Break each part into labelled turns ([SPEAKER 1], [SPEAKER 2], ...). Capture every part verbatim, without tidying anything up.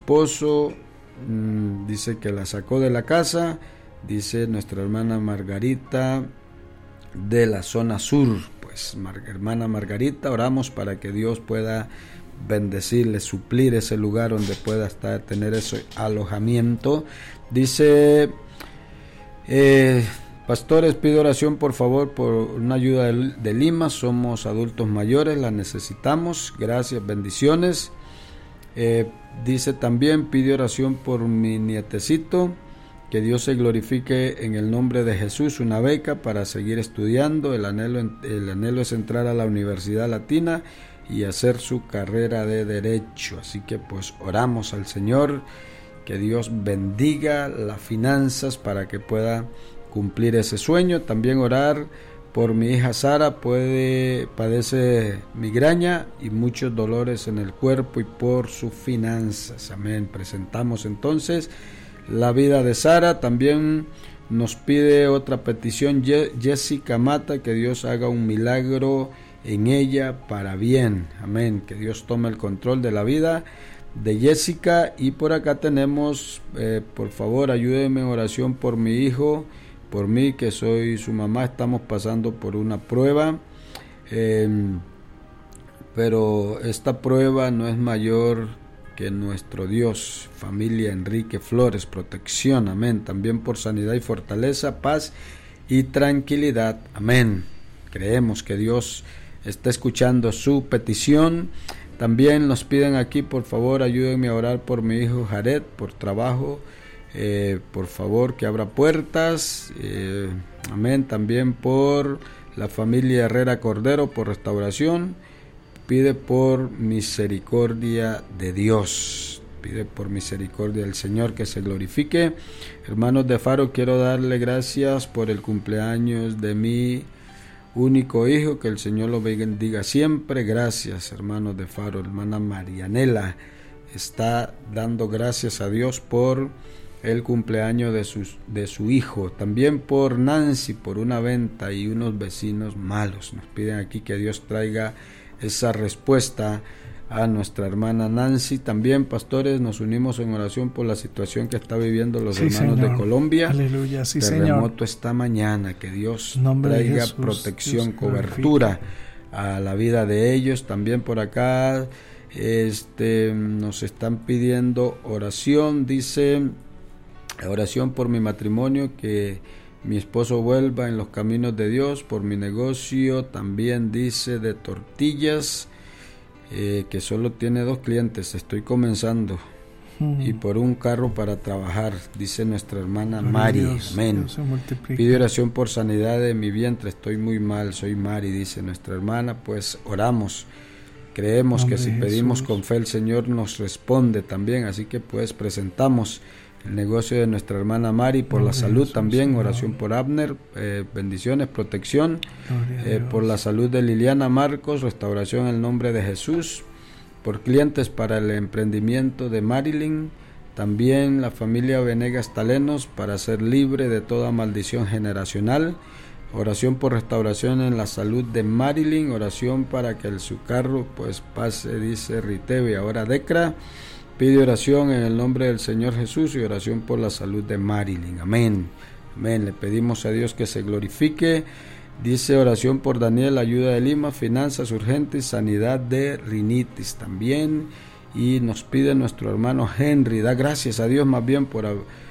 [SPEAKER 1] esposo mmm, dice que la sacó de la casa. Dice nuestra hermana Margarita de la zona sur. Pues Mar- hermana Margarita, oramos para que Dios pueda bendecirle, suplir ese lugar donde pueda estar, tener ese alojamiento. Dice, eh, pastores, pido oración por favor por una ayuda de, de Lima. Somos adultos mayores, la necesitamos. Gracias, bendiciones. Eh, dice también, pide oración por mi nietecito. Que Dios se glorifique en el nombre de Jesús, una beca para seguir estudiando. El anhelo, el anhelo es entrar a la Universidad Latina y hacer su carrera de Derecho. Así que pues oramos al Señor, que Dios bendiga las finanzas para que pueda cumplir ese sueño. También orar por mi hija Sara, puede, padece migraña y muchos dolores en el cuerpo y por sus finanzas. Amén. Presentamos entonces la vida de Sara. También nos pide otra petición Ye- Jessica Mata, que Dios haga un milagro en ella para bien. Amén. Que Dios tome el control de la vida de Jessica. Y por acá tenemos, eh, por favor, ayúdeme en oración por mi hijo, por mí que soy su mamá. Estamos pasando por una prueba, eh, pero esta prueba no es mayor que nuestro Dios. Familia Enrique Flores, protección, amén. También por sanidad y fortaleza, paz y tranquilidad, amén. Creemos que Dios está escuchando su petición. También nos piden aquí, por favor, ayúdenme a orar por mi hijo Jared, por trabajo, eh, por favor que abra puertas, eh, amén. También por la familia Herrera Cordero, por restauración. Pide por misericordia de Dios, pide por misericordia del Señor que se glorifique. Hermanos de Faro, quiero darle gracias por el cumpleaños de mi único hijo, que el Señor lo bendiga siempre. Gracias, hermanos de Faro. Hermana Marianela está dando gracias a Dios por el cumpleaños de su, de su hijo. También por Nancy, por una venta y unos vecinos malos. Nos piden aquí que Dios traiga esa respuesta a nuestra hermana Nancy. También, pastores, nos unimos en oración por la situación que está viviendo los sí, hermanos Señor. de Colombia.
[SPEAKER 2] Aleluya, sí,
[SPEAKER 1] terremoto
[SPEAKER 2] Señor.
[SPEAKER 1] esta mañana, que Dios
[SPEAKER 2] Nombre
[SPEAKER 1] traiga
[SPEAKER 2] Jesús,
[SPEAKER 1] protección,
[SPEAKER 2] Dios
[SPEAKER 1] cobertura a la vida de ellos. También por acá este nos están pidiendo oración, dice, oración por mi matrimonio, que mi esposo vuelva en los caminos de Dios, por mi negocio, también dice de tortillas, eh, que solo tiene dos clientes, estoy comenzando, mm. y por un carro para trabajar, dice nuestra hermana Gloria Mari, Dios, amén. Dios Pide oración por sanidad de mi vientre, estoy muy mal, soy Mari, dice nuestra hermana. Pues oramos, creemos Nombre que si pedimos con fe el Señor nos responde también, así que pues presentamos el negocio de nuestra hermana Mari, por la salud Jesús, también, Señor. Oración por Abner, eh, bendiciones, protección, eh, por la salud de Liliana Marcos, restauración en el nombre de Jesús, por clientes para el emprendimiento de Marilyn, también la familia Venegas Talenos para ser libre de toda maldición generacional, oración por restauración en la salud de Marilyn, oración para que el, su carro pues pase, dice Riteve, ahora Decra. Pide oración en el nombre del Señor Jesús y oración por la salud de Marilyn. Amén. Amén. Le pedimos a Dios que se glorifique. Dice oración por Daniel, ayuda de Lima, finanzas urgentes, sanidad de rinitis también. Y nos pide nuestro hermano Henry. Da gracias a Dios más bien por,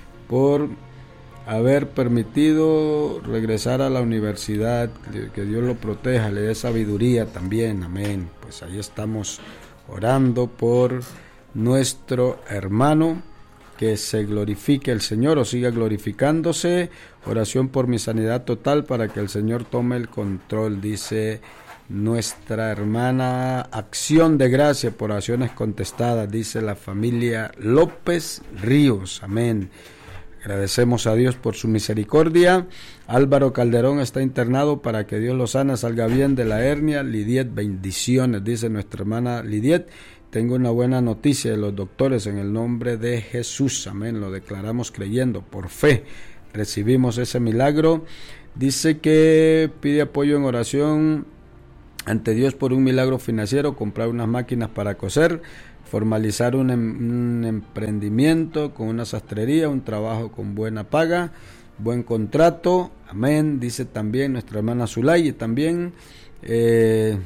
[SPEAKER 1] por haber permitido regresar a la universidad. Que Dios lo proteja, le dé sabiduría también. Amén. Pues ahí estamos orando por nuestro hermano, que se glorifique el Señor o siga glorificándose. Oración por mi sanidad total para que el Señor tome el control, dice nuestra hermana. Acción de gracia por oraciones contestadas, dice la familia López Ríos, amén. Agradecemos a Dios por su misericordia. Álvaro Calderón está internado, para que Dios lo sana, salga bien de la hernia. Lidiet, bendiciones, dice nuestra hermana Lidiet. Tengo una buena noticia de los doctores en el nombre de Jesús, amén. Lo declaramos creyendo, por fe recibimos ese milagro. Dice que pide apoyo en oración ante Dios por un milagro financiero, comprar unas máquinas para coser. formalizar un, un emprendimiento con una sastrería, un trabajo con buena paga, buen contrato, amén. Dice también nuestra hermana Zulay, y también eh,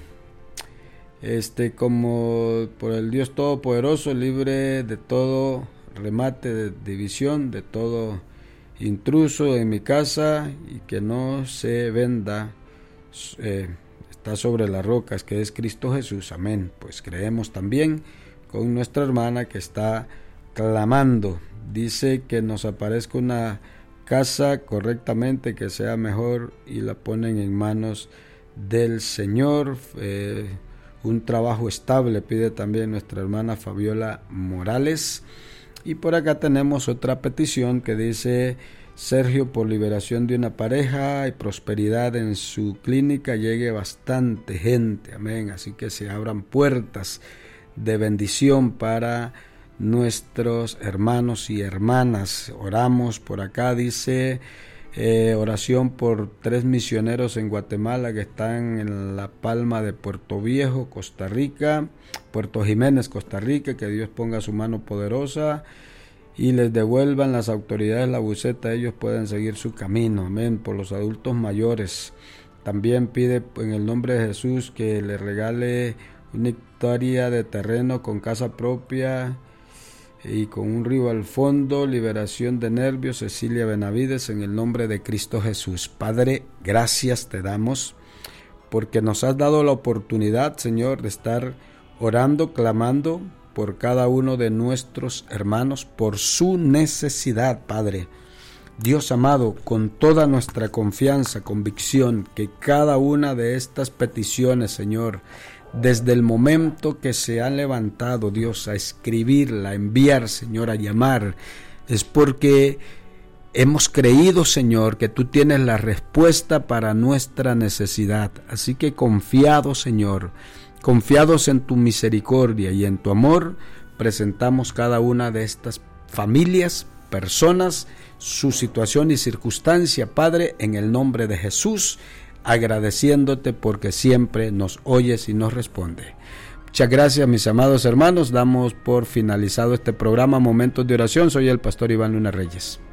[SPEAKER 1] este como por el Dios Todopoderoso, libre de todo remate de división, de todo intruso en mi casa, y que no se venda, eh, está sobre las rocas, que es Cristo Jesús, amén. Pues creemos también con nuestra hermana que está clamando, dice que nos aparezca una casa correctamente, que sea mejor, y la ponen en manos del Señor. Eh, un trabajo estable pide también nuestra hermana Fabiola Morales. Y por acá tenemos otra petición que dice: Sergio, por liberación de una pareja y prosperidad en su clínica, llegue bastante gente, amén. Así que se abran puertas de bendición para nuestros hermanos y hermanas. Oramos por acá, dice eh, oración por tres misioneros en Guatemala que están en la palma de Puerto Viejo, Costa Rica, Puerto Jiménez, Costa Rica, que Dios ponga su mano poderosa y les devuelvan las autoridades la buceta, ellos pueden seguir su camino, amén. Por los adultos mayores, también pide en el nombre de Jesús que le regale una hectárea de terreno con casa propia y con un río al fondo, liberación de nervios, Cecilia Benavides, en el nombre de Cristo Jesús. Padre, gracias te damos porque nos has dado la oportunidad, Señor, de estar orando, clamando por cada uno de nuestros hermanos, por su necesidad, Padre. Dios amado, con toda nuestra confianza, convicción, que cada una de estas peticiones, Señor, desde el momento que se han levantado, Dios, a escribirla, a enviar, Señor, a llamar, es porque hemos creído, Señor, que tú tienes la respuesta para nuestra necesidad. Así que confiados, Señor, confiados en tu misericordia y en tu amor, presentamos cada una de estas familias, personas, su situación y circunstancia, Padre, en el nombre de Jesús, agradeciéndote porque siempre nos oyes y nos responde. Muchas gracias, mis amados hermanos. Damos por finalizado este programa Momentos de Oración. Soy el pastor Iván Luna Reyes.